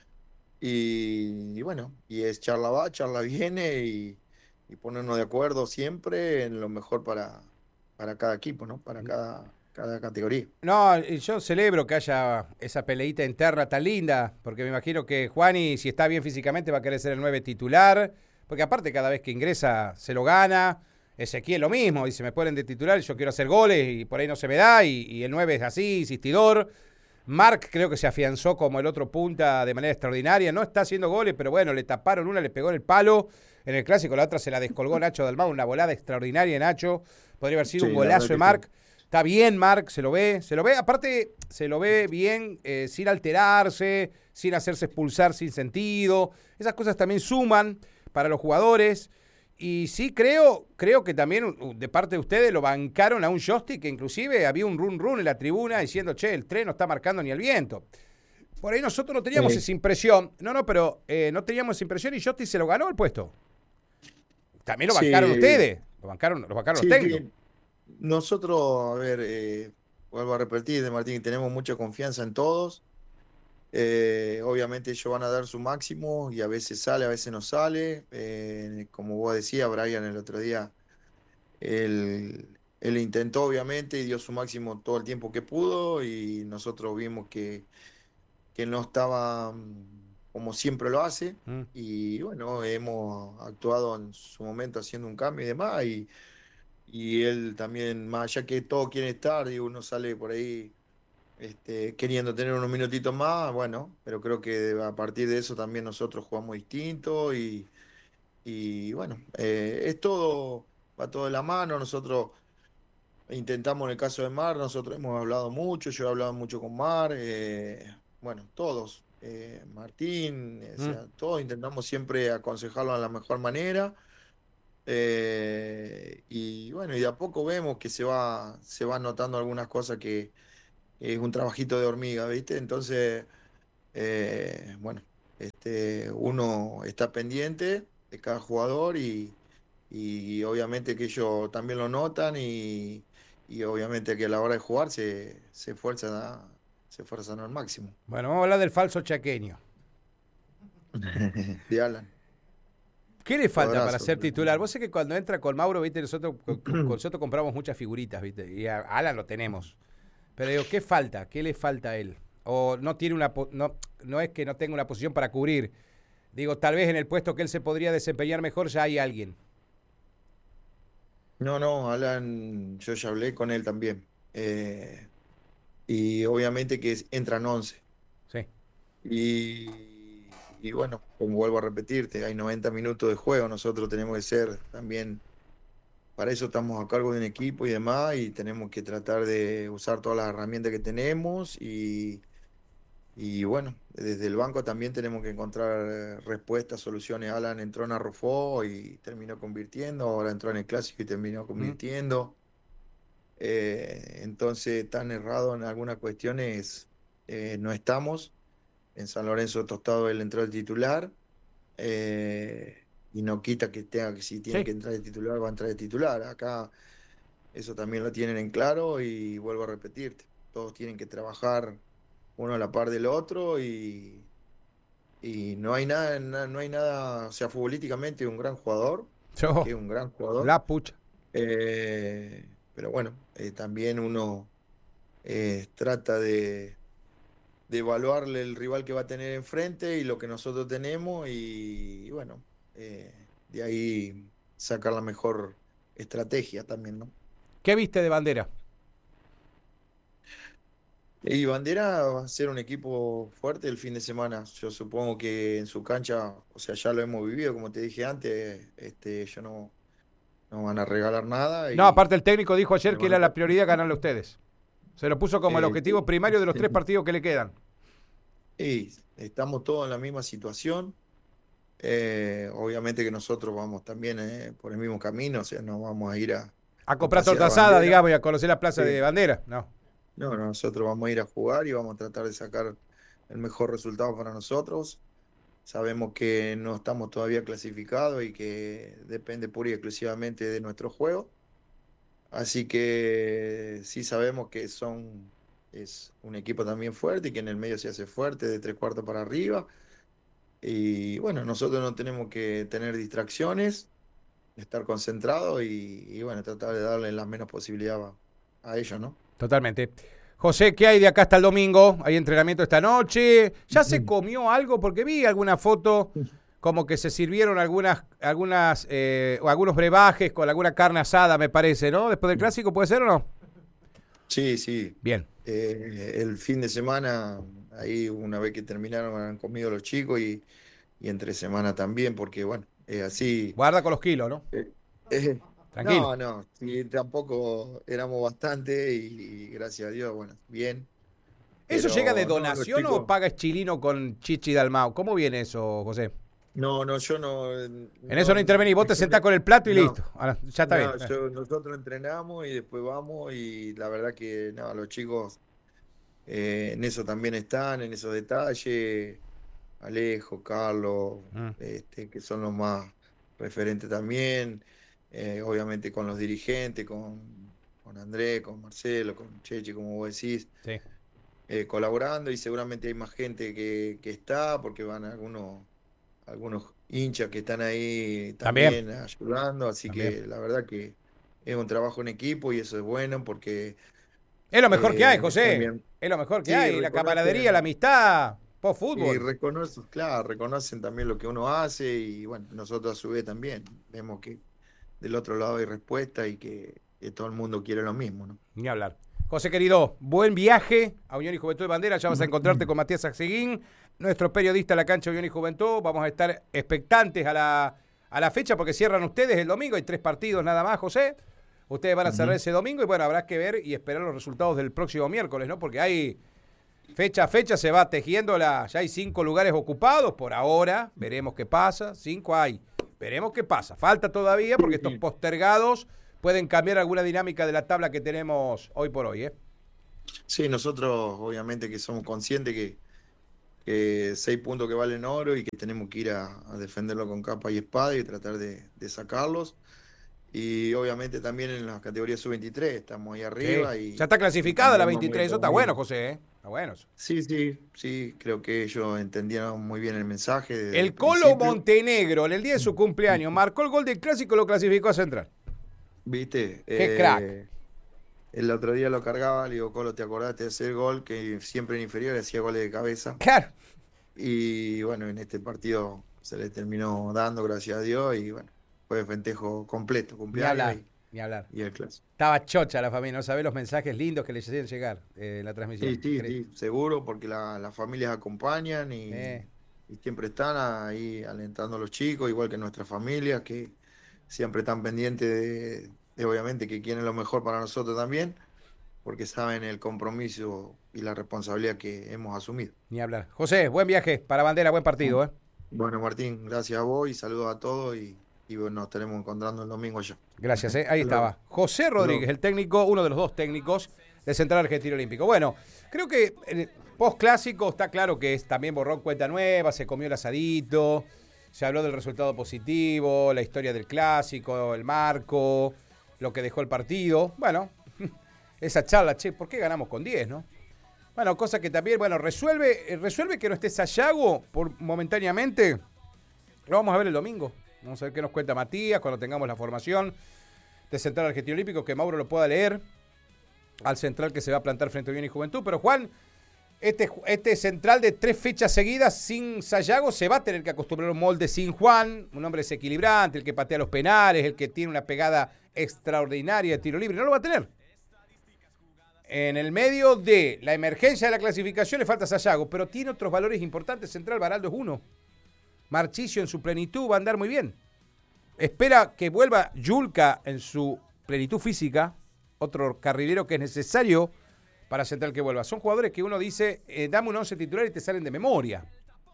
K: Y bueno, y es charla va, charla viene y ponernos de acuerdo siempre en lo mejor para cada equipo, ¿no? Para cada categoría.
A: No, yo celebro que haya esa peleita interna tan linda, porque me imagino que Juani, si está bien físicamente, va a querer ser el 9 titular, porque aparte cada vez que ingresa se lo gana. Ezequiel lo mismo, dice, me ponen de titular, yo quiero hacer goles y por ahí no se me da, y el 9 es así, insistidor. Marc creo que se afianzó como el otro punta de manera extraordinaria, no está haciendo goles, pero bueno, le taparon una, le pegó en el palo en el clásico, la otra se la descolgó Nacho Dalmau, una volada extraordinaria de Nacho, podría haber sido un golazo de Marc. Está bien Marc, se lo ve, aparte se lo ve bien, sin alterarse, sin hacerse expulsar sin sentido, esas cosas también suman para los jugadores. Y sí, creo que también de parte de ustedes lo bancaron a un Josti, que inclusive había un run en la tribuna diciendo, che, el tren no está marcando ni el viento. Por ahí nosotros no teníamos esa impresión. No teníamos esa impresión y Josti se lo ganó el puesto. También lo bancaron ustedes, lo bancaron los técnicos.
K: Bien. Nosotros, a ver, vuelvo a repetir, Martín, tenemos mucha confianza en todos. Obviamente ellos van a dar su máximo y a veces sale, a veces no sale. Como vos decías, Brian el otro día, él intentó obviamente y dio su máximo todo el tiempo que pudo y nosotros vimos que no estaba como siempre lo hace y bueno, hemos actuado en su momento haciendo un cambio y demás y él también, más allá que todos quieren estar y uno sale por ahí queriendo tener unos minutitos más, bueno, pero creo que a partir de eso también nosotros jugamos distinto y bueno, es todo, va todo de la mano. Nosotros intentamos, en el caso de Mar, nosotros hemos hablado mucho, yo he hablado mucho con Mar, bueno, todos, Martín, o sea, todos intentamos siempre aconsejarlo de la mejor manera Y bueno, y de a poco vemos que se van notando algunas cosas que es un trabajito de hormiga, ¿viste? Entonces, bueno, uno está pendiente de cada jugador y obviamente que ellos también lo notan y obviamente que a la hora de jugar se esfuerzan al máximo.
A: Bueno, vamos a hablar del falso chaqueño.
K: De Alan.
A: ¿Qué le falta
K: Abrazo,
A: para ser titular? Vos sé que cuando entra con Mauro, viste, nosotros compramos muchas figuritas, viste, y a Alan lo tenemos. Pero digo, ¿qué falta? ¿Qué le falta a él? O no tiene no es que no tenga una posición para cubrir. Digo, tal vez en el puesto que él se podría desempeñar mejor ya hay alguien.
K: No, Alan, yo ya hablé con él también. Y obviamente que entran 11.
A: Sí.
K: Y bueno, como vuelvo a repetirte, hay 90 minutos de juego, nosotros tenemos que ser también, para eso estamos a cargo de un equipo y demás, y tenemos que tratar de usar todas las herramientas que tenemos y bueno, desde el banco también tenemos que encontrar respuestas, soluciones. Alan entró en Arrufó y terminó convirtiendo, ahora entró en el Clásico y terminó convirtiendo. Entonces, tan errado en algunas cuestiones no estamos. En San Lorenzo Tostado él entró el titular y no quita que si tiene que entrar de titular, va a entrar de titular. Acá eso también lo tienen en claro y vuelvo a repetirte, todos tienen que trabajar uno a la par del otro y no hay nada, o sea, futbolísticamente un gran jugador, que es un gran jugador.
A: La pucha.
K: Pero bueno, también uno trata de evaluarle el rival que va a tener enfrente y lo que nosotros tenemos y bueno, de ahí sacar la mejor estrategia también, ¿no?
A: ¿Qué viste de Bandera?
K: Y Bandera va a ser un equipo fuerte el fin de semana. Yo supongo que en su cancha, o sea, ya lo hemos vivido, como te dije antes, ellos no van a regalar nada.
A: No, aparte el técnico dijo ayer que era la prioridad ganarle a ustedes. Se lo puso como el objetivo primario de los 3 partidos que le quedan.
K: Y estamos todos en la misma situación. Obviamente que nosotros vamos también por el mismo camino, o sea, no vamos a ir
A: a comprar torta asada, digamos, y a conocer la plaza de Bandera.
K: No, nosotros vamos a ir a jugar y vamos a tratar de sacar el mejor resultado para nosotros. Sabemos que no estamos todavía clasificados y que depende pura y exclusivamente de nuestro juego. Así que sí sabemos que es un equipo también fuerte y que en el medio se hace fuerte de 3/4 para arriba. Y bueno, nosotros no tenemos que tener distracciones, estar concentrados y bueno, tratar de darle las menos posibilidades a ellos, ¿no?
A: Totalmente. José, ¿qué hay de acá hasta el domingo? ¿Hay entrenamiento esta noche? ¿Ya se comió algo? Porque vi alguna foto como que se sirvieron algunos brebajes con alguna carne asada, me parece, ¿no? Después del Clásico, ¿puede ser o no?
K: Sí.
A: Bien.
K: El fin de semana, ahí una vez que terminaron, han comido los chicos y entre semana también, porque bueno, así...
A: Guarda con los kilos, ¿no? Tranquilo.
K: No, sí, tampoco éramos bastante y gracias a Dios, bueno, bien.
A: ¿Eso llega de donación o paga Chilino con Chichi Dalmau? ¿Cómo viene eso, José?
K: No, yo no...
A: En eso no intervenís, vos te sentás con el plato y listo. Ahora, ya está bien.
K: Nosotros entrenamos y después vamos y la verdad que los chicos en eso también están, en esos detalles. Alejo, Carlos, que son los más referentes también. Obviamente con los dirigentes, con Andrés, con Marcelo, con Chechi, como vos decís. Sí. Colaborando y seguramente hay más gente que está porque van algunos hinchas que están ahí también ayudando, así que la verdad que es un trabajo en equipo y eso es bueno porque...
A: Es lo mejor que hay, José, también, es lo mejor que hay, la camaradería, la amistad, post-fútbol.
K: Y reconocen también lo que uno hace y bueno, nosotros a su vez también vemos que del otro lado hay respuesta y que todo el mundo quiere lo mismo, ¿no?
A: Ni hablar. José querido, buen viaje a Unión y Juventud de Bandera. Ya vas a encontrarte con Matías Axeguín, nuestro periodista de la cancha de Unión y Juventud. Vamos a estar expectantes a la fecha porque cierran ustedes el domingo. Hay 3 partidos nada más, José. Ustedes van a cerrar ese domingo y bueno, habrá que ver y esperar los resultados del próximo miércoles, ¿no? Porque hay fecha a fecha, se va tejiendo ya hay 5 lugares ocupados por ahora. Veremos qué pasa. 5 hay. Veremos qué pasa. Falta todavía porque estos postergados pueden cambiar alguna dinámica de la tabla que tenemos hoy por hoy, ¿eh?
K: Sí, nosotros obviamente que somos conscientes que 6 puntos que valen oro y que tenemos que ir a defenderlo con capa y espada y tratar de sacarlos. Y obviamente también en las categorías sub-23 estamos ahí arriba.
A: Sí.
K: Y
A: ya está clasificada la 23, eso está bueno, José, ¿eh? Está bueno eso.
K: Sí, creo que ellos entendieron muy bien el mensaje. Desde
A: el Colo Montenegro, en el día de su cumpleaños, marcó el gol del Clásico y lo clasificó a Central.
K: ¿Viste?
A: Qué crack.
K: El otro día lo cargaba, le digo, Colo, ¿te acordaste de hacer gol? Que siempre en inferior hacía goles de cabeza.
A: Claro.
K: Y bueno, en este partido se le terminó dando, gracias a Dios, y bueno, fue festejo completo, cumpleaños.
A: Ni hablar.
K: Y el clásico.
A: Estaba chocha la familia, no sabés los mensajes lindos que les hacían llegar en la transmisión.
K: Sí, seguro, porque las familias acompañan y siempre están ahí alentando a los chicos, igual que nuestras familias, que siempre están pendientes de obviamente que quieren lo mejor para nosotros también, porque saben el compromiso y la responsabilidad que hemos asumido.
A: Ni hablar. José, buen viaje para Bandera, buen partido, ¿eh?
K: Bueno, Martín, gracias a vos y saludos a todos y bueno, nos estaremos encontrando el domingo allá.
A: Gracias, ahí estaba. José Rodríguez, el técnico, uno de los 2 técnicos de Central Argentino Olímpico. Bueno, creo que el post-clásico está claro que es también borrón cuenta nueva, se comió el asadito, se habló del resultado positivo, la historia del clásico, el marco, lo que dejó el partido. Bueno, esa charla, ¿por qué ganamos con 10, no? Bueno, cosa que también, resuelve que no esté Sayago momentáneamente. Lo vamos a ver el domingo. Vamos a ver qué nos cuenta Matías cuando tengamos la formación de Central Argentino Olímpico, que Mauro lo pueda leer al central que se va a plantar frente a Unión y Juventud. Pero Juan, este central de 3 fechas seguidas sin Sayago se va a tener que acostumbrar a un molde sin Juan, un hombre desequilibrante, el que patea los penales, el que tiene una pegada extraordinaria de tiro libre. No lo va a tener. En el medio de la emergencia de la clasificación le falta Sayago, pero tiene otros valores importantes. Central Baraldo es uno. Marchisio en su plenitud va a andar muy bien. Espera que vuelva Yulka en su plenitud física, otro carrilero que es necesario para Central que vuelva. Son jugadores que uno dice, dame un 11 titular y te salen de memoria.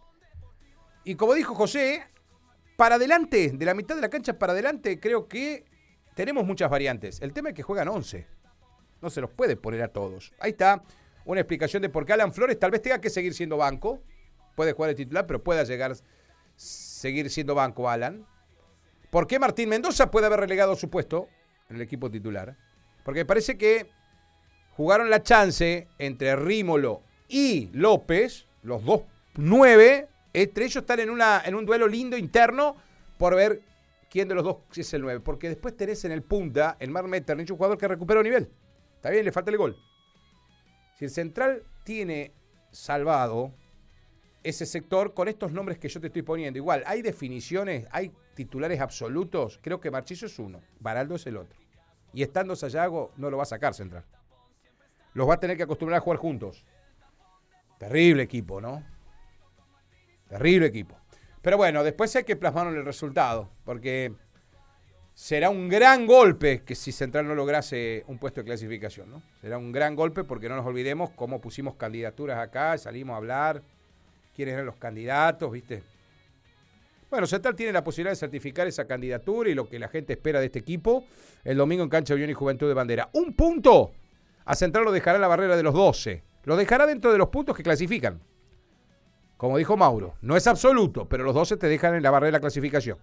A: Y como dijo José, para adelante, de la mitad de la cancha para adelante, creo que tenemos muchas variantes. El tema es que juegan 11. No se los puede poner a todos. Ahí está una explicación de por qué Alan Flores tal vez tenga que seguir siendo banco. Puede jugar de titular, pero pueda seguir siendo banco Alan. ¿Por qué Martín Mendoza puede haber relegado su puesto en el equipo titular? Porque me parece que jugaron la chance entre Rímolo y López, los 2 9, entre ellos están en un duelo lindo interno por ver quién de los dos es el 9. Porque después tenés en el punta, el Mar Metternich, un jugador que recuperó nivel. Está bien, le falta el gol. Si el Central tiene salvado ese sector con estos nombres que yo te estoy poniendo, igual, hay definiciones, hay titulares absolutos, creo que Marchisio es uno, Baraldo es el otro. Y estando Sayago, no lo va a sacar Central. Los va a tener que acostumbrar a jugar juntos. Terrible equipo, ¿no? Terrible equipo. Pero bueno, después hay que plasmar el resultado, porque será un gran golpe que si Central no lograse un puesto de clasificación, ¿no? Será un gran golpe porque no nos olvidemos cómo pusimos candidaturas acá, salimos a hablar, quiénes eran los candidatos, ¿viste? Bueno, Central tiene la posibilidad de certificar esa candidatura y lo que la gente espera de este equipo el domingo en cancha de Unión y Juventud de Bandera. Un punto a Central lo dejará en la barrera de los 12. Lo dejará dentro de los puntos que clasifican. Como dijo Mauro, no es absoluto, pero los 12 te dejan en la barrera de la clasificación.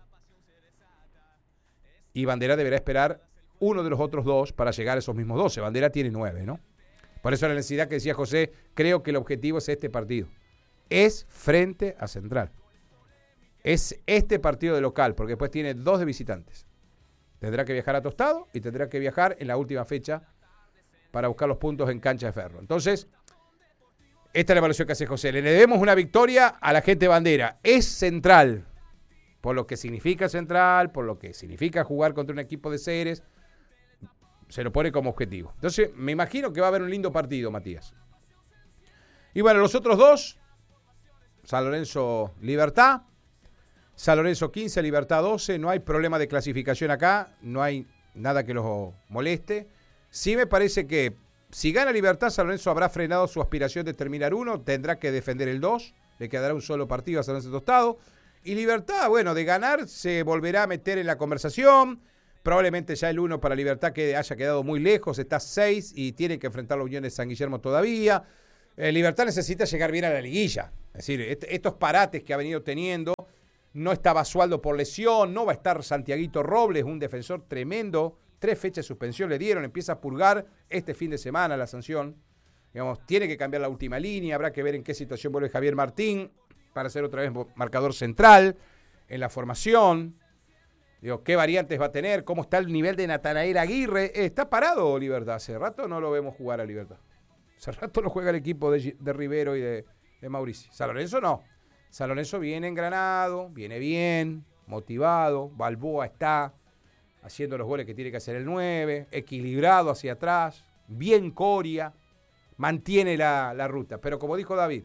A: Y Bandera deberá esperar uno de los otros 2 para llegar a esos mismos 12. Bandera tiene 9, ¿no? Por eso la necesidad que decía José, creo que el objetivo es este partido. Es frente a Central. Es este partido de local, porque después tiene 2 de visitantes. Tendrá que viajar a Tostado y tendrá que viajar en la última fecha para buscar los puntos en cancha de Ferro. Entonces, esta es la evaluación que hace José. Le debemos una victoria a la gente de Bandera. Es Central, por lo que significa Central, por lo que significa jugar contra un equipo de Ceres. Se lo pone como objetivo. Entonces, me imagino que va a haber un lindo partido, Matías. Y bueno, los otros 2, San Lorenzo Libertad, San Lorenzo 15, Libertad 12, no hay problema de clasificación acá, no hay nada que los moleste. Sí me parece que si gana Libertad, San Lorenzo habrá frenado su aspiración de terminar 1, tendrá que defender el 2, le quedará un solo partido a San Lorenzo Tostado, Y Libertad, bueno, de ganar se volverá a meter en la conversación. Probablemente ya el 1 para Libertad que haya quedado muy lejos, está 6 y tiene que enfrentar la Unión de San Guillermo todavía. Libertad necesita llegar bien a la liguilla. Es decir, estos parates que ha venido teniendo, no está Basualdo por lesión, no va a estar Santiaguito Robles, un defensor tremendo. 3 fechas de suspensión le dieron, empieza a purgar este fin de semana la sanción. Digamos, tiene que cambiar la última línea, habrá que ver en qué situación vuelve Javier Martín para ser otra vez marcador central en la formación. Digo, ¿qué variantes va a tener? ¿Cómo está el nivel de Natanael Aguirre? ¿Está parado Libertad? Hace rato no lo vemos jugar a Libertad. Hace rato lo juega el equipo de Rivero y de Mauricio. San Lorenzo no. San Lorenzo viene engranado, viene bien, motivado. Balboa está haciendo los goles que tiene que hacer el 9, equilibrado hacia atrás, bien Coria, mantiene la ruta. Pero como dijo David,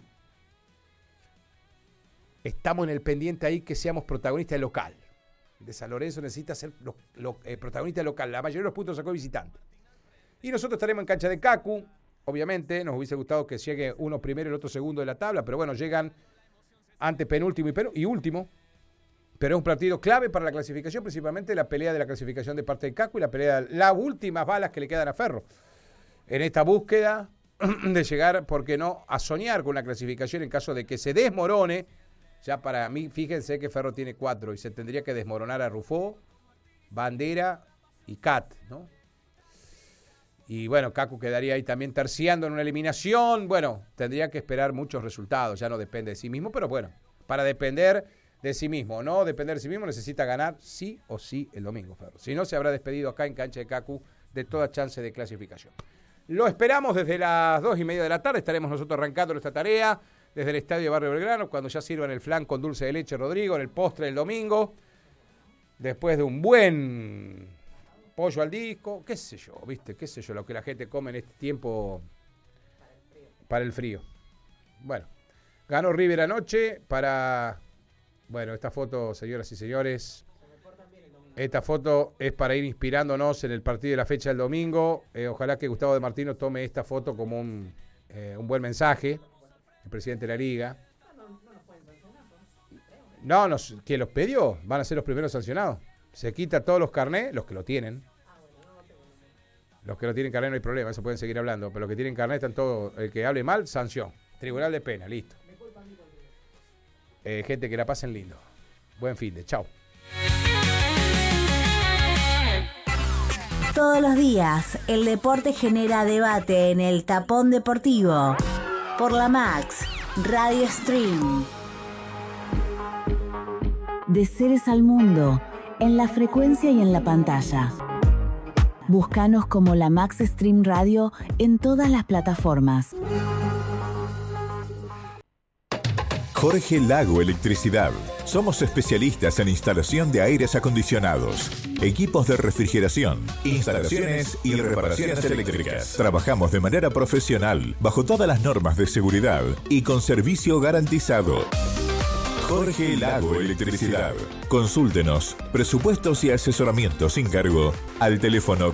A: estamos en el pendiente ahí que seamos protagonistas local. De San Lorenzo necesita ser protagonista local. La mayoría de los puntos sacó visitante. Y nosotros estaremos en cancha de Cacu. Obviamente nos hubiese gustado que llegue uno primero y el otro segundo de la tabla, pero bueno, llegan ante penúltimo y último. Pero es un partido clave para la clasificación, principalmente la pelea de la clasificación de parte de Cacu y la pelea de las últimas balas que le quedan a Ferro. En esta búsqueda de llegar, ¿por qué no?, a soñar con una clasificación en caso de que se desmorone. Ya para mí, fíjense que Ferro tiene 4 y se tendría que desmoronar a Rufó, Bandera y Cat, ¿no? Y bueno, Cacu quedaría ahí también terciando en una eliminación. Bueno, tendría que esperar muchos resultados, ya no depende de sí mismo, pero bueno, para depender de sí mismo, no depender de sí mismo, necesita ganar sí o sí el domingo, Ferro. Si no, se habrá despedido acá en cancha de Cacu de toda chance de clasificación. Lo esperamos desde las 2:30 de la tarde, estaremos nosotros arrancando nuestra tarea desde el Estadio Barrio Belgrano, cuando ya sirvan el flan con dulce de leche Rodrigo, en el postre del domingo, después de un buen pollo al disco, qué sé yo, ¿viste? Qué sé yo, lo que la gente come en este tiempo para el frío. Bueno, ganó River anoche para... Bueno, esta foto, señoras y señores, esta foto es para ir inspirándonos en el partido de la fecha del domingo. Ojalá que Gustavo de Martino tome esta foto como un buen mensaje, el presidente de la Liga. No, ¿quién los pidió? Van a ser los primeros sancionados. Se quita todos los carnés, los que lo tienen. Los que no tienen carnet no hay problema, eso pueden seguir hablando. Pero los que tienen carnet están todos. El que hable mal, sanción. Tribunal de pena, listo. Gente, que la pasen lindo. Buen fin de, chao.
C: Todos los días, el deporte genera debate en el Tapón Deportivo. Por la Max, Radio Stream. De seres al mundo, en la frecuencia y en la pantalla. Búscanos como la Max Stream Radio en todas las plataformas.
L: Jorge Lago Electricidad. Somos especialistas en instalación de aires acondicionados, equipos de refrigeración, instalaciones y reparaciones eléctricas. Trabajamos de manera profesional, bajo todas las normas de seguridad y con servicio garantizado. Jorge Lago Electricidad. Consúltenos, presupuestos y asesoramiento sin cargo al teléfono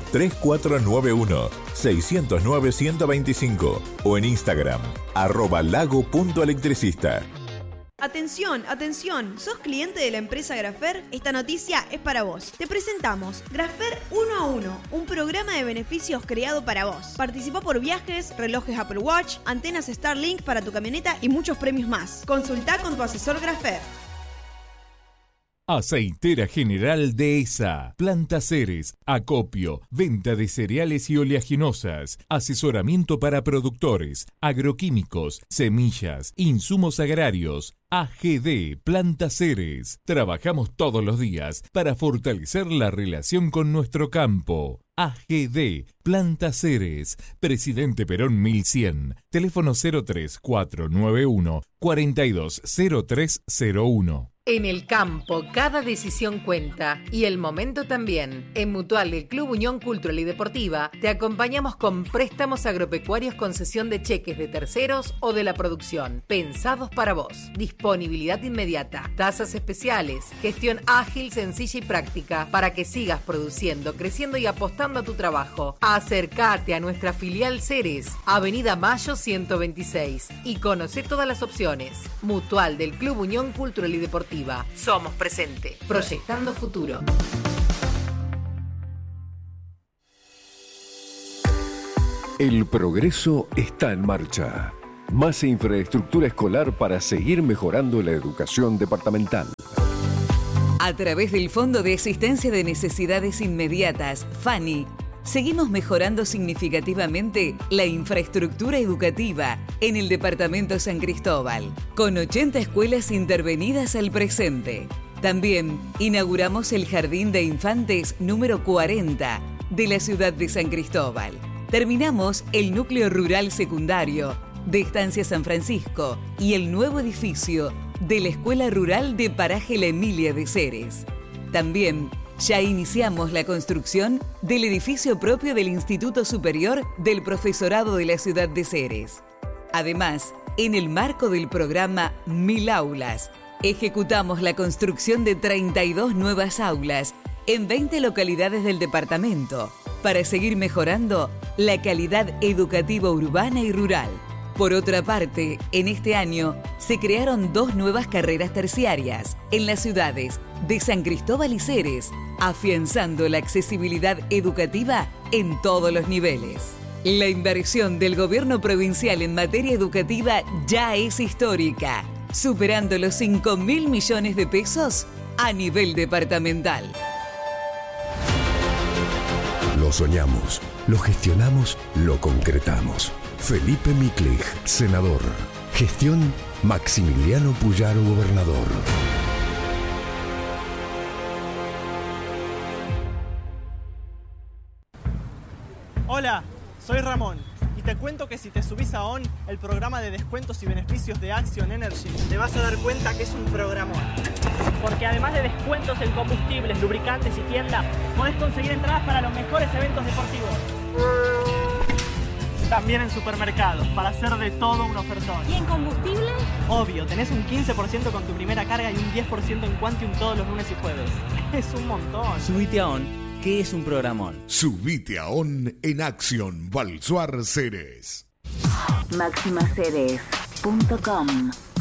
L: 3491-609-125 o en Instagram, @lago.electricista.
M: Atención, atención, ¿sos cliente de la empresa Grafer? Esta noticia es para vos. Te presentamos Grafer 1 a 1, un programa de beneficios creado para vos. Participá por viajes, relojes Apple Watch, antenas Starlink para tu camioneta y muchos premios más. Consultá con tu asesor Grafer.
N: Aceitera General Dehesa, Planta Ceres, acopio, venta de cereales y oleaginosas, asesoramiento para productores, agroquímicos, semillas, insumos agrarios. AGD Planta Ceres. Trabajamos todos los días para fortalecer la relación con nuestro campo. AGD Planta Ceres, Presidente Perón 1100, teléfono 03491 420301.
O: En el campo, cada decisión cuenta y el momento también. En Mutual del Club Unión Cultural y Deportiva te acompañamos con préstamos agropecuarios con cesión de cheques de terceros o de la producción, pensados para vos. Disponibilidad inmediata, tasas especiales, gestión ágil, sencilla y práctica para que sigas produciendo, creciendo y apostando a tu trabajo. Acércate a nuestra filial Ceres, Avenida Mayo 126 y conoce todas las opciones. Mutual del Club Unión Cultural y Deportiva. deportiva. Somos presente, proyectando futuro.
H: El progreso está en marcha. Más infraestructura escolar para seguir mejorando la educación departamental.
I: A través del Fondo de Asistencia de Necesidades Inmediatas, FANI, seguimos mejorando significativamente la infraestructura educativa en el departamento San Cristóbal, con 80 escuelas intervenidas al presente. También inauguramos el Jardín de Infantes número 40 de la ciudad de San Cristóbal. Terminamos el núcleo rural secundario de Estancia San Francisco y el nuevo edificio de la Escuela Rural de Paraje La Emilia de Ceres. También ya iniciamos la construcción del edificio propio del Instituto Superior del Profesorado de la ciudad de Ceres. Además, en el marco del programa 1000 Aulas, ejecutamos la construcción de 32 nuevas aulas en 20 localidades del departamento para seguir mejorando la calidad educativa urbana y rural. Por otra parte, en este año se crearon 2 nuevas carreras terciarias en las ciudades de San Cristóbal y Ceres, afianzando la accesibilidad educativa en todos los niveles. La inversión del gobierno provincial en materia educativa ya es histórica, superando los 5.000 millones de pesos a nivel departamental.
H: Lo soñamos, lo gestionamos, lo concretamos. Felipe Miklich, senador. Gestión Maximiliano Puyaro, gobernador.
P: Hola, soy Ramón y te cuento que si te subís a ON, el programa de descuentos y beneficios de Action Energy, te vas a dar cuenta que es un programón.
Q: Porque además de descuentos en combustibles, lubricantes y tiendas, podés conseguir entradas para los mejores eventos deportivos. También en supermercados, para hacer de todo un ofertón.
R: ¿Y en combustibles?
P: Obvio, tenés un 15% con tu primera carga y un 10% en Quantium todos los lunes y jueves. Es un montón.
S: Subite a ON, que es un programón.
T: Subite a ON en Action Valsuar Ceres.
C: Maximaceres.com